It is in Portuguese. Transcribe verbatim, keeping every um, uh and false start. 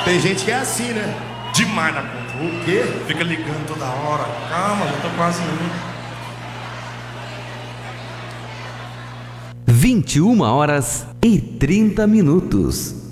Tem gente que é assim, né? Demais na conta. O quê? Fica ligando toda hora. Calma, já tô quase indo. vinte e uma horas e trinta minutos.